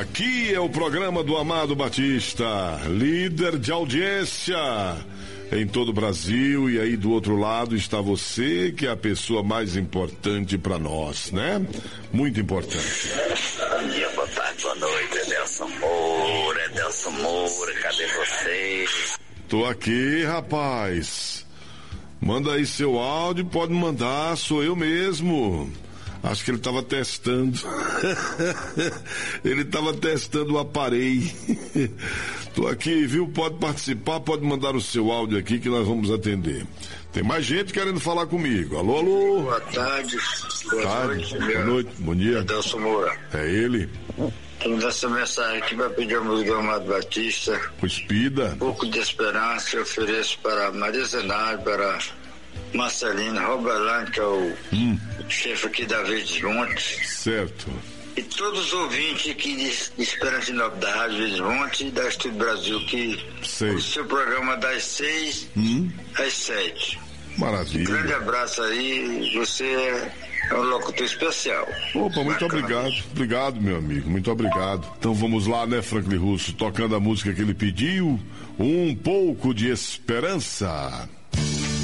Aqui é o programa do Amado Batista, líder de audiência em todo o Brasil, e aí do outro lado está você, que é a pessoa mais importante para nós, né? Muito importante. Bom dia, boa tarde, boa noite, Edelson Moura, cadê você? Tô aqui, rapaz. Manda aí seu áudio, pode mandar, sou eu mesmo. Acho que ele estava testando. Ele estava testando o aparelho. Tô aqui, viu? Pode participar, pode mandar o seu áudio aqui que nós vamos atender. Tem mais gente querendo falar comigo. Alô, alô? Boa tarde. Boa noite. Boa noite, bom dia. Edelson Moura. É ele? Temos essa mensagem aqui para pedir a música do Amado Batista. Cuspida. Um pouco de esperança eu ofereço para Maria Zenário, para Marcelino Roberlândia, que é o chefe aqui da Verdes Montes. Certo. E todos os ouvintes aqui de Esperança e Nova da Rádio Verdes Montes e da Estúdio Brasil, que o seu programa das 6 às 7. Maravilha. Um grande abraço aí, você é um locutor especial. Opa, muito obrigado. Obrigado, meu amigo, muito obrigado. Então vamos lá, né, Franklin Russo, tocando a música que ele pediu, Um Pouco de Esperança.